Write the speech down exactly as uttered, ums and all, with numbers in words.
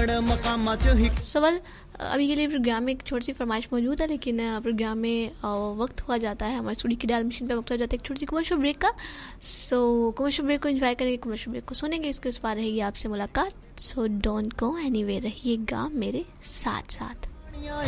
सवाल अभी के लिए प्रोग्राम में एक छोटी सी फरमाइश मौजूद है, लेकिन प्रोग्राम में वक्त हुआ जाता है, हमारे स्टूडियो की डायल मशीन पे वक्त हो जाता है एक छोटी सी कमर्शियल ब्रेक का। सो कमर्शियल ब्रेक को एंजॉय करेंगे, कमर्शियल ब्रेक को सुनेंगे, इसके उस पार रहेगी आपसे मुलाकात। सो डोंट गो एनीवेयर, रहिएगा मेरे साथ साथ।